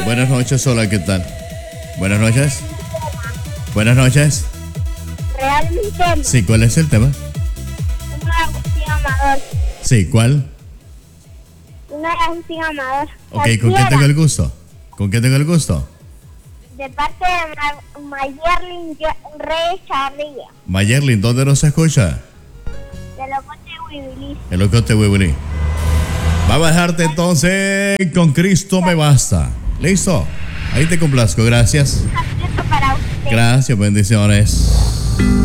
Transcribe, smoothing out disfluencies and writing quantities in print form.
Buenas noches, hola, ¿qué tal? Buenas noches. Buenas noches. Realmente Sí, ¿cuál es el tema? una Agustín Amador. Sí, ¿cuál? Una Agustín Amador. Ok, ¿con quién tengo el gusto? ¿Con quién tengo el gusto? De parte de Mayerlin Reyes Charrilla. Mayerlin, ¿dónde nos escucha? De Locote Huibilí. El Locote Huibilí. Vamos a dejarte entonces con Cristo me basta. ¿Listo? Ahí te complazco, gracias. Un saludo para usted. Gracias, bendiciones.